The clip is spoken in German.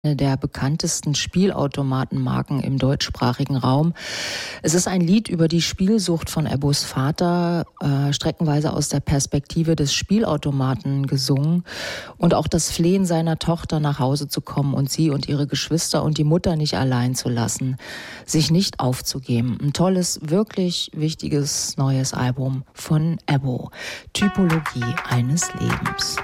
eine der bekanntesten Spielautomatenmarken im deutschsprachigen Raum. Es ist ein Lied über die Spielsucht von Ebbos Vater, streckenweise aus der Perspektive des Spielautomaten gesungen und auch das Flehen seiner Tochter, nach Hause zu kommen und sie und ihre Geschwister und die Mutter nicht allein zu lassen, sich nicht aufzugeben. Ein tolles, wirklich wichtiges neues Album von Ebbo. Typologie eines Lebens.